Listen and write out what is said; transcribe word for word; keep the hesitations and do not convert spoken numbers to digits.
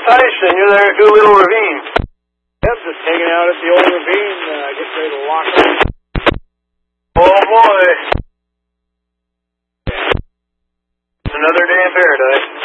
Tyson, you're there at Doolittle Ravine. Yep, just hanging out at the old ravine, uh, getting ready to lock up. Oh boy. It's another day in paradise.